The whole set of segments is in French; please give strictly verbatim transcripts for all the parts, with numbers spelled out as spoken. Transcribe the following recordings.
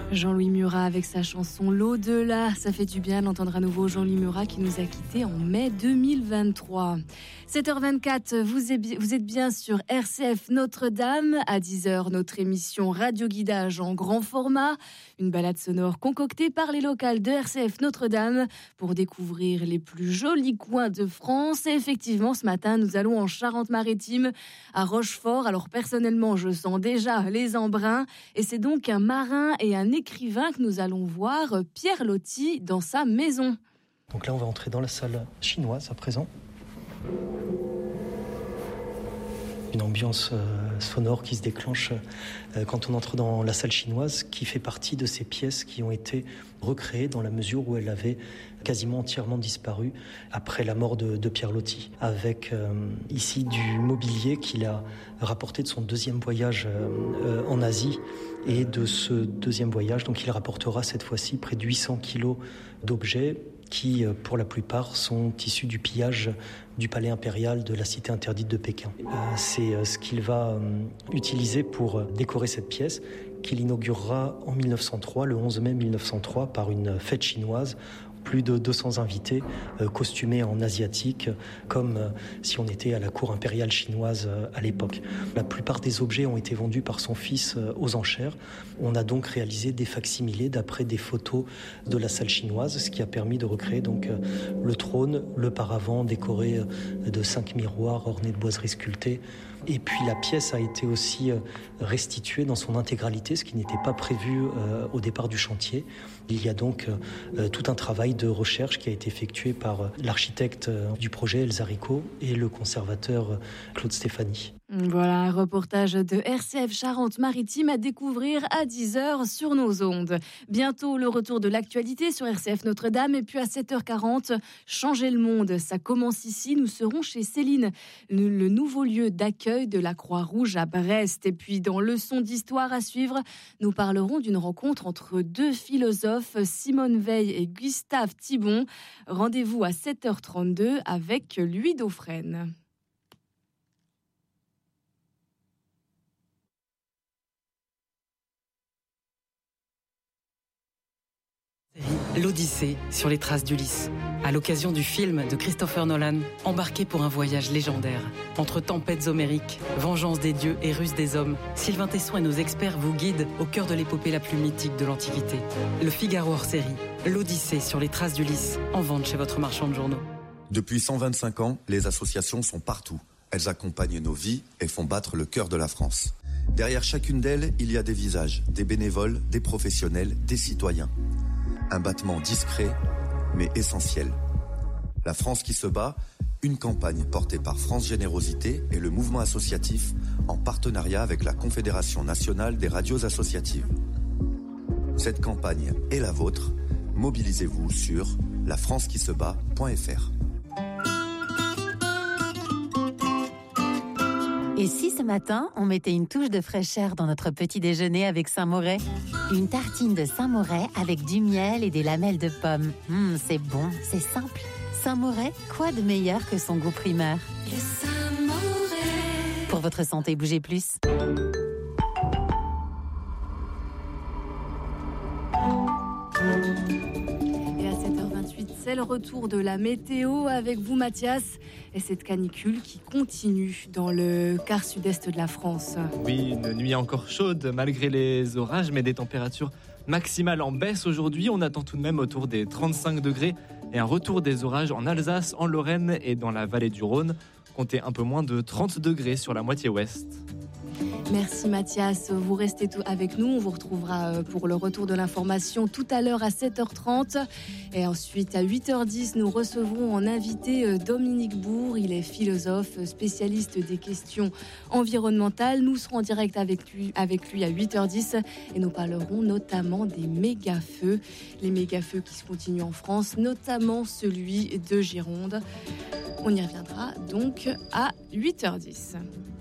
Jean-Louis Murat avec sa chanson L'au-delà, ça fait du bien d'entendre à nouveau Jean-Louis Murat qui nous a quittés en mai deux mille vingt-trois. sept heures vingt-quatre, vous êtes bien sur R C F Notre-Dame. À dix heures, notre émission Radio Guidage en grand format. Une balade sonore concoctée par les locales de R C F Notre-Dame pour découvrir les plus jolis coins de France. Et effectivement, ce matin, nous allons en Charente-Maritime, à Rochefort. Alors personnellement, je sens déjà les embruns. Et c'est donc un marin et un écrivain que nous allons voir, Pierre Loti, dans sa maison. Donc là, on va entrer dans la salle chinoise à présent. Une ambiance euh, sonore qui se déclenche euh, quand on entre dans la salle chinoise, qui fait partie de ces pièces qui ont été recréées dans la mesure où elle avait quasiment entièrement disparu après la mort de, de Pierre Loti, avec euh, ici du mobilier qu'il a rapporté de son deuxième voyage euh, euh, en Asie. Et de ce deuxième voyage, donc il rapportera cette fois-ci près de huit cents kilos d'objets qui, pour la plupart, sont issus du pillage du palais impérial de la cité interdite de Pékin. Euh, c'est ce qu'il va euh, utiliser pour décorer cette pièce, qu'il inaugurera en mille neuf cent trois, le onze mai mille neuf cent trois, par une fête chinoise. Plus de deux cents invités euh, costumés en asiatique, comme euh, si on était à la cour impériale chinoise euh, à l'époque. La plupart des objets ont été vendus par son fils euh, aux enchères. On a donc réalisé des facsimilés d'après des photos de la salle chinoise, ce qui a permis de recréer donc euh, le trône, le paravent décoré euh, de cinq miroirs ornés de boiseries sculptées. Et puis la pièce a été aussi restituée dans son intégralité, ce qui n'était pas prévu euh, au départ du chantier. Il y a donc euh, tout un travail de recherche qui a été effectué par l'architecte du projet Elsa Rico et le conservateur Claude Stéphanie. Voilà un reportage de R C F Charente-Maritime à découvrir à dix heures sur nos ondes. Bientôt le retour de l'actualité sur R C F Notre-Dame et puis à sept heures quarante, changer le monde, ça commence ici. Nous serons chez Céline, le nouveau lieu d'accueil de la Croix-Rouge à Brest. Et puis dans Leçon d'histoire à suivre, nous parlerons d'une rencontre entre deux philosophes, Simone Veil et Gustave Thibon. Rendez-vous à sept heures trente-deux avec Louis Dauphren. L'Odyssée sur les traces d'Ulysse. À l'occasion du film de Christopher Nolan, embarqué pour un voyage légendaire. Entre tempêtes homériques, vengeance des dieux et ruse des hommes, Sylvain Tesson et nos experts vous guident au cœur de l'épopée la plus mythique de l'Antiquité. Le Figaro hors série, L'Odyssée sur les traces d'Ulysse, en vente chez votre marchand de journaux. Depuis cent vingt-cinq ans, les associations sont partout. Elles accompagnent nos vies et font battre le cœur de la France. Derrière chacune d'elles, il y a des visages, des bénévoles, des professionnels, des citoyens. Un battement discret, mais essentiel. La France qui se bat, une campagne portée par France Générosité et le mouvement associatif en partenariat avec la Confédération nationale des radios associatives. Cette campagne est la vôtre. Mobilisez-vous sur la france qui se bat point f r. Et si ce matin, on mettait une touche de fraîcheur dans notre petit déjeuner avec Saint-Moret ? Une tartine de Saint-Moret avec du miel et des lamelles de pommes. Mmh, c'est bon, c'est simple. Saint-Moret, quoi de meilleur que son goût primeur ? Le Saint-Moret. Pour votre santé, bougez plus. Et à sept heures vingt-huit, c'est le retour de la météo avec vous, Mathias, et cette canicule qui continue dans le quart sud-est de la France. Oui, une nuit encore chaude malgré les orages, mais des températures maximales en baisse aujourd'hui. On attend tout de même autour des trente-cinq degrés et un retour des orages en Alsace, en Lorraine et dans la vallée du Rhône. Comptez un peu moins de trente degrés sur la moitié ouest. Merci Mathias, vous restez tout avec nous, on vous retrouvera pour le retour de l'information tout à l'heure à sept heures trente et ensuite à huit heures dix nous recevrons en invité Dominique Bourg, il est philosophe, spécialiste des questions environnementales. Nous serons en direct avec lui, avec lui à huit heures dix et nous parlerons notamment des méga-feux, les méga-feux qui se continuent en France, notamment celui de Gironde. On y reviendra donc à huit heures dix.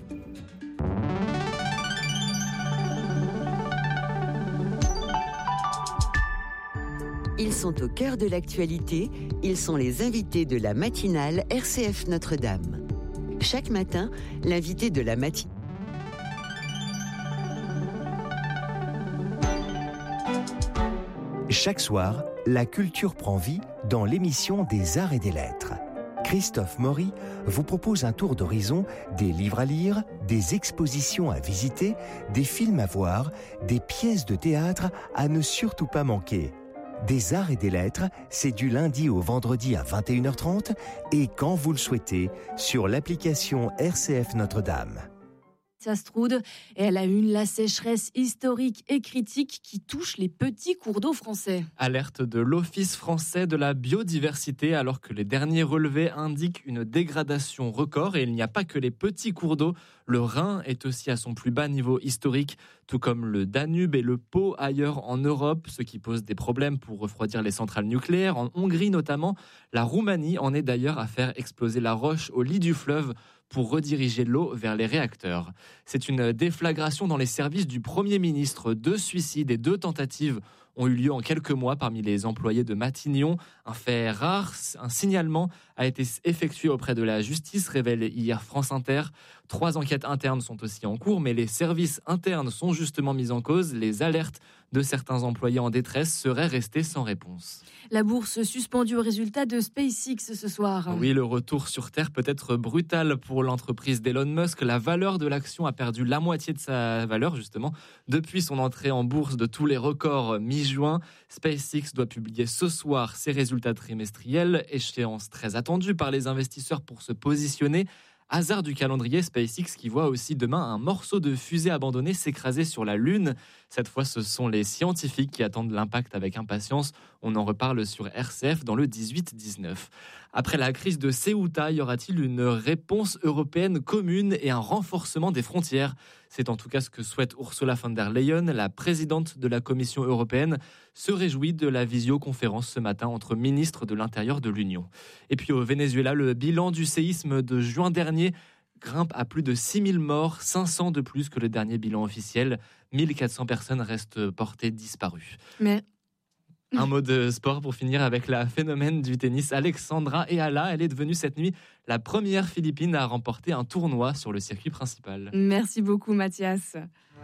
Ils sont au cœur de l'actualité, ils sont les invités de la matinale R C F Notre-Dame. Chaque matin, l'invité de la matinale... Chaque soir, la culture prend vie dans l'émission des Arts et des Lettres. Christophe Maury vous propose un tour d'horizon des livres à lire, des expositions à visiter, des films à voir, des pièces de théâtre à ne surtout pas manquer. Des Arts et des Lettres, c'est du lundi au vendredi à vingt et une heures trente et quand vous le souhaitez, sur l'application R C F Notre-Dame. Sastrude, et elle a une la sécheresse historique et critique qui touche les petits cours d'eau français. Alerte de l'Office français de la biodiversité alors que les derniers relevés indiquent une dégradation record et il n'y a pas que les petits cours d'eau. Le Rhin est aussi à son plus bas niveau historique, tout comme le Danube et le Pô ailleurs en Europe, ce qui pose des problèmes pour refroidir les centrales nucléaires. En Hongrie notamment, la Roumanie en est d'ailleurs à faire exploser la roche au lit du fleuve pour rediriger l'eau vers les réacteurs. C'est une déflagration dans les services du Premier ministre. Deux suicides et deux tentatives ont eu lieu en quelques mois parmi les employés de Matignon. Un fait rare, un signalement a été effectué auprès de la justice, révèle hier France Inter. Trois enquêtes internes sont aussi en cours, mais les services internes sont justement mis en cause. Les alertes de certains employés en détresse seraient restées sans réponse. La bourse suspendue au résultat de SpaceX ce soir. Oui, le retour sur Terre peut être brutal pour l'entreprise d'Elon Musk. La valeur de l'action a perdu la moitié de sa valeur, justement, depuis son entrée en bourse de tous les records mi-juin. SpaceX doit publier ce soir ses résultats trimestriels, échéance très attendue par les investisseurs pour se positionner. Hasard du calendrier, SpaceX qui voit aussi demain un morceau de fusée abandonné s'écraser sur la Lune. Cette fois, ce sont les scientifiques qui attendent l'impact avec impatience. On en reparle sur R C F dans le dix-huit dix-neuf. Après la crise de Ceuta, y aura-t-il une réponse européenne commune et un renforcement des frontières ? C'est en tout cas ce que souhaite Ursula von der Leyen, la présidente de la Commission européenne, se réjouit de la visioconférence ce matin entre ministres de l'Intérieur de l'Union. Et puis au Venezuela, le bilan du séisme de juin dernier grimpe à plus de six mille morts, cinq cents de plus que le dernier bilan officiel. mille quatre cents personnes restent portées disparues. Mais... Un mot de sport pour finir avec la phénomène du tennis Alexandra Eala. Elle est devenue cette nuit la première Philippine à remporter un tournoi sur le circuit principal. Merci beaucoup Mathias.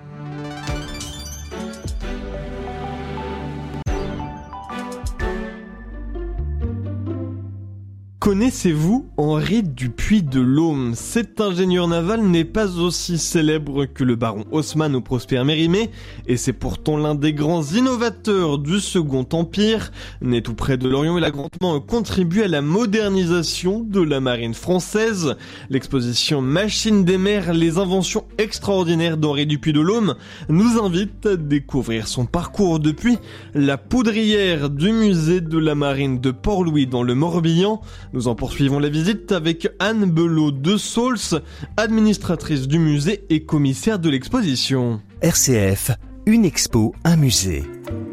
Connaissez-vous Henri du Puy-de-Dôme ? Cet ingénieur naval n'est pas aussi célèbre que le baron Haussmann ou Prosper Mérimée, et c'est pourtant l'un des grands innovateurs du Second Empire. Né tout près de Lorient, il a grandement contribué à la modernisation de la marine française. L'exposition Machines des mers, les inventions extraordinaires d'Henri du Puy-de-Dôme nous invite à découvrir son parcours depuis la poudrière du musée de la marine de Port-Louis dans le Morbihan. Nous en poursuivons la visite avec Anne Belot de Sauls, administratrice du musée et commissaire de l'exposition. R C F, une expo, un musée.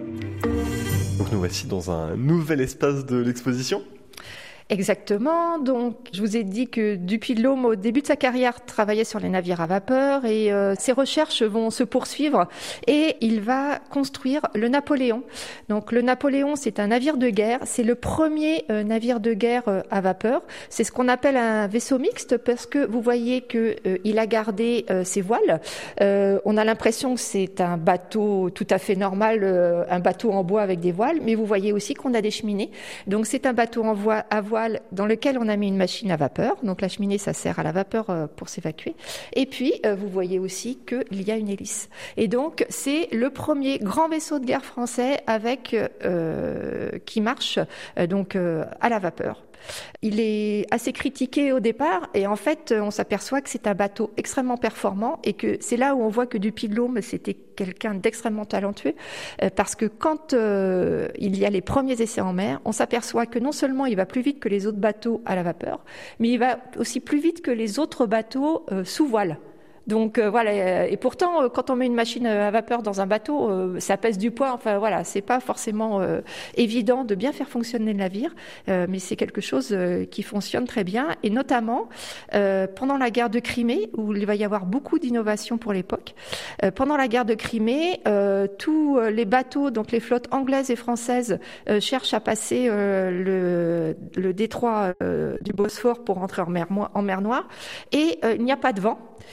Donc nous voici dans un nouvel espace de l'exposition. Exactement. Donc, je vous ai dit que du Puy-de-Dôme, au début de sa carrière, travaillait sur les navires à vapeur et euh, ses recherches vont se poursuivre et il va construire le Napoléon. Donc, le Napoléon, c'est un navire de guerre. C'est le premier euh, navire de guerre euh, à vapeur. C'est ce qu'on appelle un vaisseau mixte parce que vous voyez que euh, il a gardé euh, ses voiles. Euh, on a l'impression que c'est un bateau tout à fait normal, euh, un bateau en bois avec des voiles, mais vous voyez aussi qu'on a des cheminées. Donc, c'est un bateau en voie à voile dans lequel on a mis une machine à vapeur. Donc la cheminée, ça sert à la vapeur pour s'évacuer. Et puis, vous voyez aussi qu'il y a une hélice. Et donc, c'est le premier grand vaisseau de guerre français avec euh, qui marche donc euh, à la vapeur. Il est assez critiqué au départ et en fait, on s'aperçoit que c'est un bateau extrêmement performant et que c'est là où on voit que du Puy-de-Dôme, c'était quelqu'un d'extrêmement talentueux euh, parce que quand euh, il y a les premiers essais en mer, on s'aperçoit que non seulement il va plus vite que les autres bateaux à la vapeur, mais il va aussi plus vite que les autres bateaux euh, sous voile. Donc euh, voilà, et pourtant euh, quand on met une machine à vapeur dans un bateau, euh, ça pèse du poids. Enfin voilà, c'est pas forcément euh, évident de bien faire fonctionner le navire, euh, mais c'est quelque chose euh, qui fonctionne très bien. Et notamment euh, pendant la guerre de Crimée, où il va y avoir beaucoup d'innovations pour l'époque. Euh, pendant la guerre de Crimée, euh, tous les bateaux, donc les flottes anglaises et françaises, euh, cherchent à passer euh, le, le détroit euh, du Bosphore pour rentrer en mer, en mer Noire, et euh, il n'y a pas de vent. Et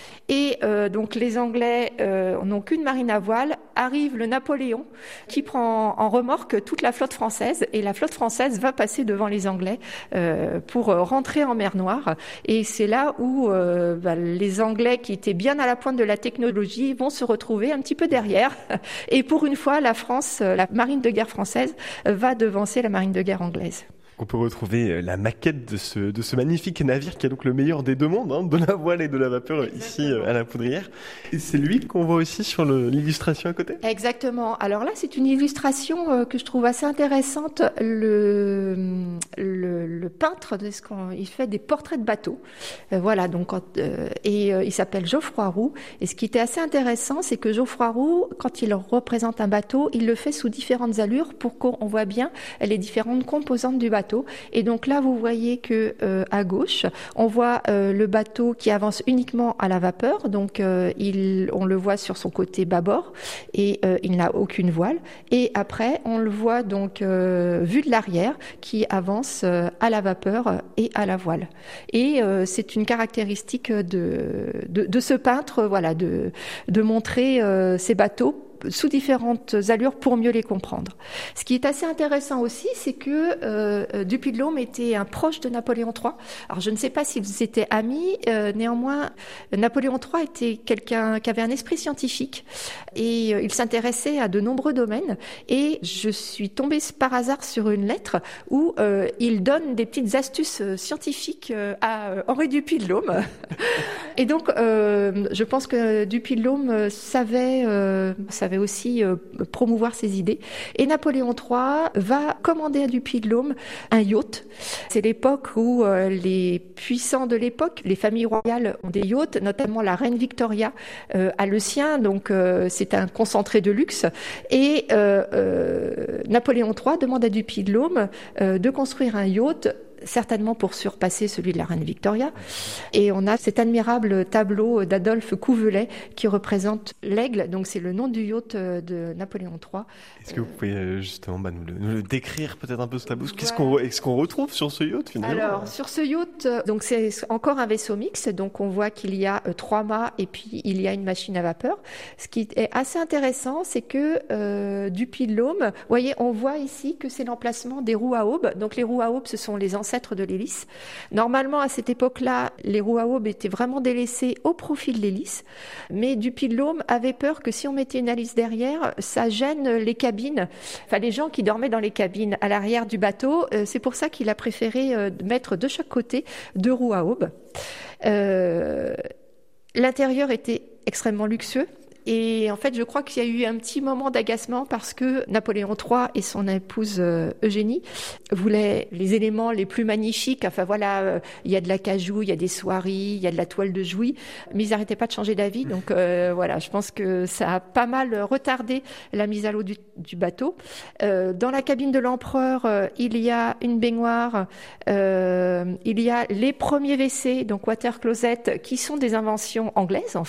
Et euh, donc les Anglais euh, n'ont qu'une marine à voile. Arrive le Napoléon qui prend en remorque toute la flotte française et la flotte française va passer devant les Anglais euh, pour rentrer en mer Noire. Et c'est là où euh, bah, les Anglais qui étaient bien à la pointe de la technologie vont se retrouver un petit peu derrière. Et pour une fois, la France, la marine de guerre française va devancer la marine de guerre anglaise. On peut retrouver la maquette de ce, de ce magnifique navire qui a donc le meilleur des deux mondes, hein, de la voile et de la vapeur. Exactement. Ici à la Poudrière. Et c'est lui qu'on voit aussi sur le, l'illustration à côté. Exactement. Alors là, c'est une illustration euh, que je trouve assez intéressante. Le, le, le peintre, de ce qu'on, il fait des portraits de bateaux. Euh, voilà. Donc, euh, et euh, il s'appelle Geoffroy Roux. Et ce qui était assez intéressant, c'est que Geoffroy Roux, quand il représente un bateau, il le fait sous différentes allures pour qu'on voit bien les différentes composantes du bateau. Et donc là, vous voyez que euh, à gauche, on voit euh, le bateau qui avance uniquement à la vapeur. Donc, euh, il, on le voit sur son côté bâbord et euh, il n'a aucune voile. Et après, on le voit donc euh, vu de l'arrière qui avance euh, à la vapeur et à la voile. Et euh, c'est une caractéristique de, de, de ce peintre, voilà, de, de montrer euh, ces bateaux sous différentes allures pour mieux les comprendre. Ce qui est assez intéressant aussi, c'est que euh, Dupuy-de-Lôme était un proche de Napoléon trois. Alors je ne sais pas s'ils étaient amis, euh, néanmoins Napoléon trois était quelqu'un qui avait un esprit scientifique et euh, il s'intéressait à de nombreux domaines et je suis tombée par hasard sur une lettre où euh, il donne des petites astuces scientifiques euh, à euh, Henri Dupuy-de-Lôme. Et donc euh, je pense que Dupuy-de-Lôme savait, euh, savait aussi euh, promouvoir ses idées. Et Napoléon trois va commander à Dupuy-de-Lôme un yacht. C'est l'époque où euh, les puissants de l'époque, les familles royales ont des yachts, notamment la reine Victoria euh, a le sien, donc euh, c'est un concentré de luxe. Et euh, euh, Napoléon trois demande à Dupuy-de-Lôme euh, de construire un yacht, certainement pour surpasser celui de la reine Victoria. Et on a cet admirable tableau d'Adolphe Couvelet qui représente l'aigle, donc c'est le nom du yacht de Napoléon trois. Est-ce que vous pouvez justement bah, nous, le, nous le décrire peut-être un peu ce tableau ? Qu'est-ce qu'on, est-ce qu'on retrouve sur ce yacht finalement ? Alors sur ce yacht, donc c'est encore un vaisseau mixte, donc on voit qu'il y a euh, trois mâts et puis il y a une machine à vapeur. Ce qui est assez intéressant, c'est que euh, Dupuy-de-Lôme, vous voyez, on voit ici que c'est l'emplacement des roues à aubes. Donc les roues à aubes, ce sont les ancêtres de l'hélice. Normalement, à cette époque-là, les roues à aubes étaient vraiment délaissées au profit de l'hélice, mais Dupuy-de-Lôme avait peur que si on mettait une hélice derrière, ça gêne les cabines, enfin les gens qui dormaient dans les cabines à l'arrière du bateau. C'est pour ça qu'il a préféré mettre de chaque côté deux roues à aubes. Euh, l'intérieur était extrêmement luxueux. Et en fait, je crois qu'il y a eu un petit moment d'agacement parce que Napoléon trois et son épouse euh, Eugénie voulaient les éléments les plus magnifiques. Enfin voilà, euh, il y a de l'acajou, il y a des soieries, il y a de la toile de Jouy, mais ils n'arrêtaient pas de changer d'avis. Donc euh, voilà, je pense que ça a pas mal retardé la mise à l'eau du, du bateau. Euh, dans la cabine de l'empereur, euh, il y a une baignoire, euh, il y a les premiers W C, donc water closet, qui sont des inventions anglaises en